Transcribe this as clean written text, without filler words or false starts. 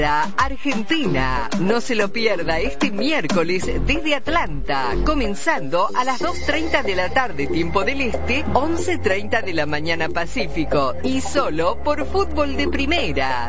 Argentina. No se lo pierda este miércoles desde Atlanta, comenzando a las 2:30 de la tarde, tiempo del este, 11:30 de la mañana Pacífico, y solo por Fútbol de Primera.